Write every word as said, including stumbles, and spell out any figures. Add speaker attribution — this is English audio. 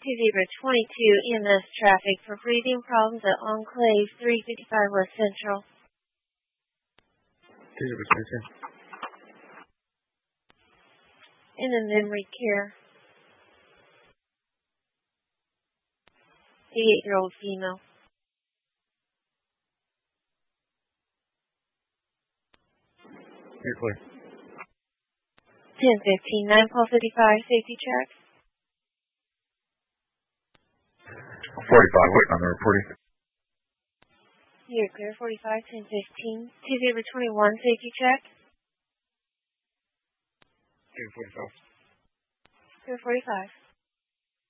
Speaker 1: two zero twenty-two E M S traffic for breathing problems at Enclave three fifty-five West Central.
Speaker 2: two zero twenty-two.
Speaker 1: In the memory care. eighty-eight-year-old female.
Speaker 2: You're clear.
Speaker 1: ten fifteen, nine Paul fifty-five, safety check.
Speaker 2: forty-five, wait on the reporting.
Speaker 1: You're clear, forty-five, ten fifteen, two zero twenty-one, safety check.
Speaker 2: two forty-five.
Speaker 1: Clear, forty-five.